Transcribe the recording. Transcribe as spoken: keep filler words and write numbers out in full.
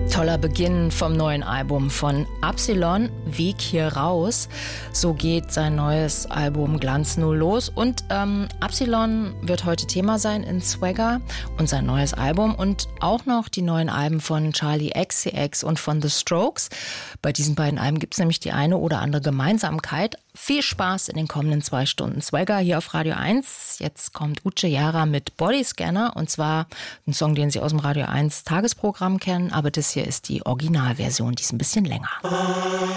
Toller Beginn vom neuen Album von Absilon, Weg hier raus. So geht sein neues Album Glanz null los. Und ähm, Absilon wird heute Thema sein in Swagger und sein neues Album und auch noch die neuen Alben von Charli X C X und von The Strokes. Bei diesen beiden Alben gibt es nämlich die eine oder andere Gemeinsamkeit. Viel Spaß in den kommenden zwei Stunden Swagger hier auf Radio eins. Jetzt kommt Uche Jara mit Bodyscanner und zwar ein Song, den Sie aus dem Radio eins Tagesprogramm kennen, aber das hier ist die Originalversion, die ist ein bisschen länger.